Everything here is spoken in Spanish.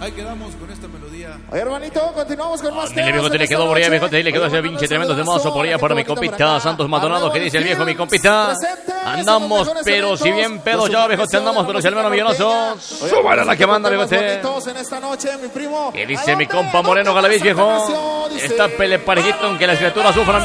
Ahí quedamos con esta melodía. Oye, hermanito, continuamos con más Dile, viejote, le quedó por allá, viejote, le quedó ese pinche tremendo temazo por allá para mi compita Santos Maldonado, que dice el viejo, mi compita. Andamos, pero si bien pedos ya, viejote, andamos, pero si al menos millonosos. Súbala la que manda, viejote. Que dice mi compa Moreno Galaviz, viejo. Está peleparejito, aunque las criaturas sufran.